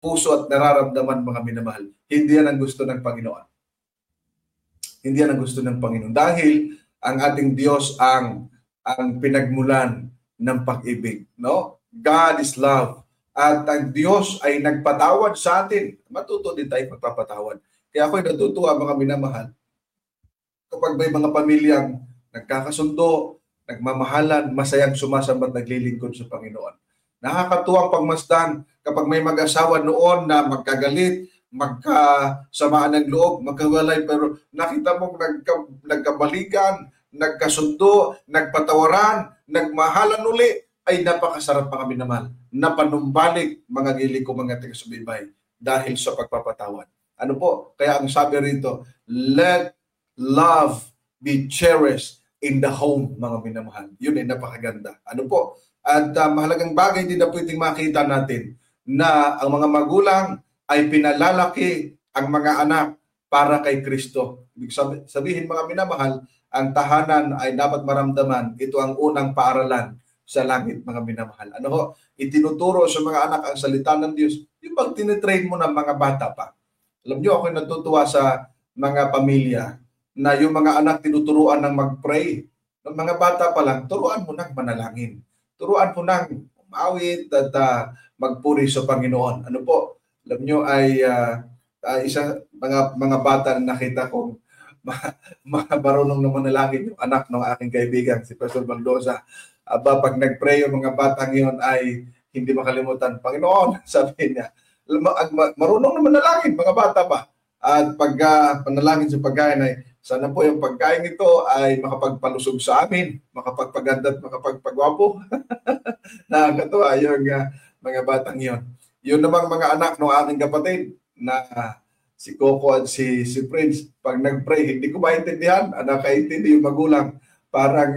puso at nararamdaman, mga minamahal. Hindi yan ang gusto ng Panginoon. Hindi yan ang gusto ng Panginoon. Dahil ang ating Diyos ang pinagmulan ng pag-ibig. No? God is love. At ang Diyos ay nagpatawad sa atin. Matuto din tayo magpapatawad. Kaya ako'y natutuwa, mga minamahal, kapag may mga pamilyang nagkakasundo, nagmamahalan, masayang sumasambat, naglilingkod sa Panginoon. Nakakatuwang pagmasdan kapag may mag-asawa noon na magkagalit, magkasamaan ng loob, magkawalay, pero nakita mo nagkabalikan, nagkasundo, nagpatawaran, nagmahalan uli, ay napakasarap, mga minamahal. Napanumbalik, mga gili ko, mga taga-subaybay, dahil sa pagpapatawad. Ano po? Kaya ang sabi rito, let love be cherished in the home, mga minamahal. Yun ay napakaganda. Ano po? At mahalagang bagay din na pwedeng makita natin na ang mga magulang ay pinalalaki ang mga anak para kay Kristo. Ibig sabihin, mga minamahal, ang tahanan ay dapat maramdaman, ito ang unang paaralan sa langit, mga minamahal. Ano ho? Itinuturo sa mga anak ang salita ng Diyos. Yung pag tinitrain mo ng mga bata pa. Alam niyo, ako natutuwa sa mga pamilya na yung mga anak tinuturuan ng mag-pray. Ng mga bata pa lang, turuan mo ng manalangin. Turuan mo ng umawit at magpuri sa Panginoon. Ano po? Alam niyo ay mga bata na nakita kong marunong na manalangin yung anak ng aking kaibigan, si Pastor Baldosa. Pag nag-pray yung mga bata ngayon ay hindi makalimutan, Panginoon, sabi niya, marunong na manalangin, mga bata pa. At pag panalangin sa pagkain ay, sana po yung pagkain ito ay makapagpalusog sa amin, makapagpaganda at makapagpagwapo. Nakakatuwa yung mga batang yon. Yun namang mga anak ng aking kapatid na si Coco at si Prince, pag nag-pray, hindi ko maintindihan, nakaintindi yung magulang. Parang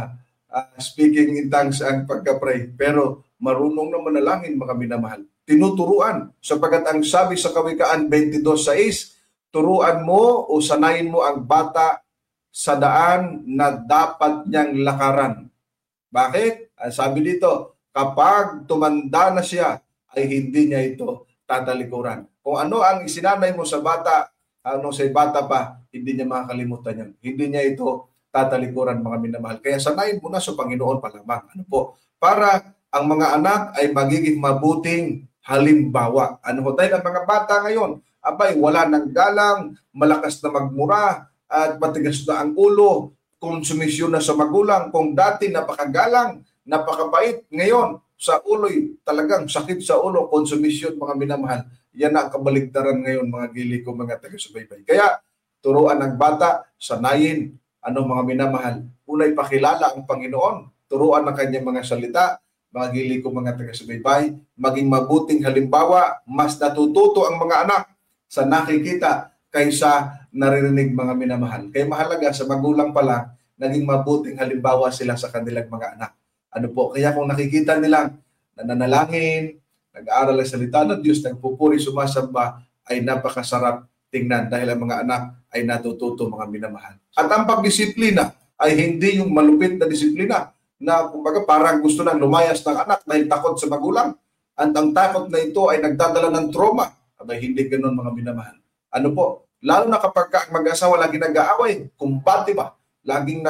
speaking in tongues ang pagka-pray. Pero marunong na manalangin, mga minamahal. Tinuturuan, sapagat ang sabi sa Kawikaan 22:6, turuan mo o sanayin mo ang bata sa daan na dapat niyang lakaran. Bakit? Ang sabi dito, kapag tumanda na siya, ay hindi niya ito tatalikuran. Kung ano ang isinanay mo sa bata, sa bata pa, hindi niya makakalimutan yan. Hindi niya ito tatalikuran, mga minamahal. Kaya sanayin mo na sa Panginoon pa lamang. Ano po? Para ang mga anak ay magiging mabuting halimbawa. Ano po? Dahil ang mga bata ngayon, wala ng galang, malakas na magmura, at matigas na ang ulo, konsumisyon na sa magulang. Kung dati napakagalang, napakabait, ngayon sa ulo'y talagang sakit sa ulo, konsumisyon, mga minamahal. Yan na ang kabaligtaran ngayon, mga gili ko, mga taga-subaybay. Kaya turuan ang bata, sanayin, mga minamahal. Unay pakilala ang Panginoon, turuan ang kanyang mga salita, mga gili ko, mga taga-subaybay, maging mabuting halimbawa. Mas natututo ang mga anak sa nakikita kaysa naririnig, mga minamahal. Kaya mahalaga sa magulang pala, naging mabuting halimbawa sila sa kanilang mga anak. Ano po? Kaya kung nakikita nilang nananalangin, nag-aaral ang salita ng Diyos, nagpupuri, sumasamba, ay napakasarap tingnan dahil ang mga anak ay natututo, mga minamahal. At ang pagdisiplina ay hindi yung malupit na disiplina na kumbaga parang gusto nang lumayas ng anak dahil takot sa magulang. At ang takot na ito ay nagdadala ng trauma. Hindi ganoon, mga minamahal. Ano po? Lalo na kapag ang mag-asawa lagi nag-aaway, kumpati ba? Laging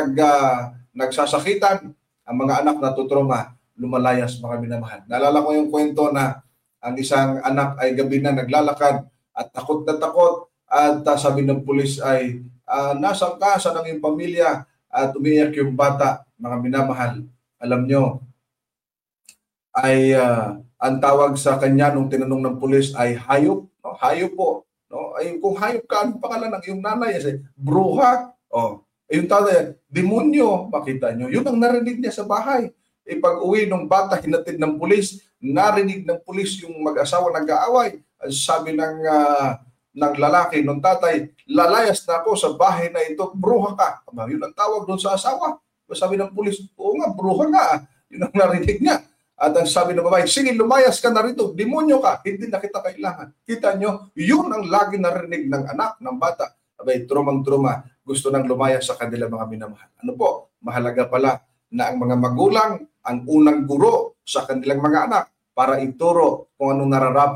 nagsasakitan, ang mga anak natutroma, lumalayas, mga minamahal. Naalala ko yung kwento na ang isang anak ay gabi na naglalakad at takot na takot at sabi ng pulis ay nasaan ka, saan ang iyong pamilya, at umiiyak yung bata, mga minamahal. Alam nyo, ay ang tawag sa kanya nung tinanong ng pulis ay hayop. No? Hayop po. No? Ay, kung hayop ka, ang pangalan ng iyong nanay? Ay, bruha. Yung tatay, demonyo. Makita nyo. Yun ang narinig niya sa bahay. Pag-uwi ng bata, hinatid ng pulis, narinig ng pulis yung mag-asawa nag-aaway. Sabi ng lalaki, ng tatay, lalayas na ako sa bahay na ito, bruha ka. Yun ang tawag doon sa asawa. Sabi ng pulis, oo nga, bruha nga. Yun ang narinig niya. At ang sabi ng babae, sige, lumayas ka na rito, demonyo ka, hindi na kita kailangan. Kita nyo, yun ang lagi narinig ng anak, ng bata. Trumang-truma, gusto nang lumayas sa kanila, mga minamahal. Ano po, mahalaga pala na ang mga magulang, ang unang guro sa kanilang mga anak para ituro kung anong nararapat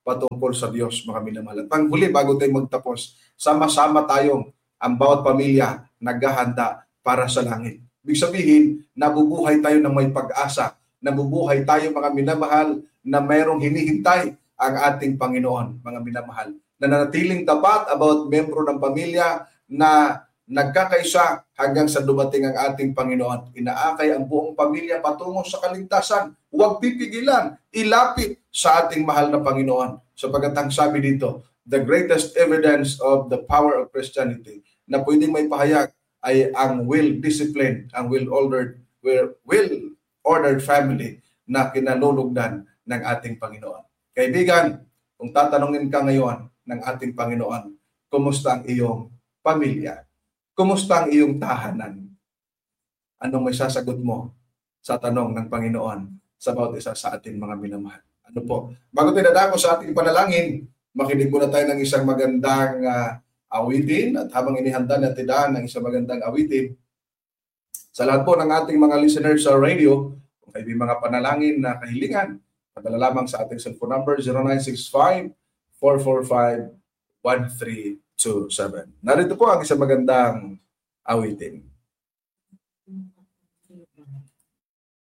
patungkol sa Diyos, mga minamahal. At panghuli, bago tayo magtapos, sama-sama tayong ang bawat pamilya naghahanda para sa langit. Ibig sabihin, nabubuhay tayo ng may pag-asa. Nabubuhay tayo, mga minamahal, na mayroong hinihintay ang ating Panginoon, mga minamahal. Na nanatiling tapat about membro ng pamilya na nagkakaisa hanggang sa dumating ang ating Panginoon. Inaakay ang buong pamilya patungo sa kaligtasan. Huwag pipigilan, ilapit sa ating mahal na Panginoon. Sapagkat ang sabi dito, the greatest evidence of the power of Christianity na pwedeng may pahayag ay ang well-disciplined, ang well-ordered family na kinalulugdan ng ating Panginoon. Kaibigan, kung tatanungin ka ngayon ng ating Panginoon, kumusta ang iyong pamilya? Kumusta ang iyong tahanan? Anong may sasagot mo sa tanong ng Panginoon sa bawat isa sa ating mga minamahal? Ano po? Bago tinadako sa ating panalangin, makinig muna tayo ng isang magandang awitin, at habang inihanda natin ng isang magandang awitin, sa lahat po ng ating mga listeners sa radio, kung kayo may mga panalangin na kahilingan, padala lamang sa ating cellphone number 0965-445-1327. Narito po ang isang magandang awitin.